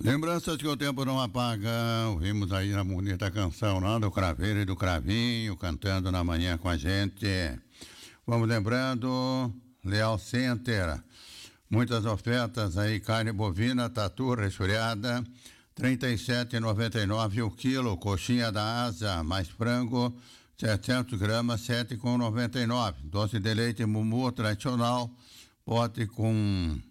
Lembranças que o tempo não apaga, ouvimos aí a bonita canção lá do Craveiro e do Cravinho, cantando na manhã com a gente. Vamos lembrando, Leal Center, muitas ofertas aí, carne bovina, tatu resfriada, R$ 37,99 o quilo, coxinha da asa, mais frango, 700 gramas, R$ 7,99. Doce de leite Mumu tradicional, pote com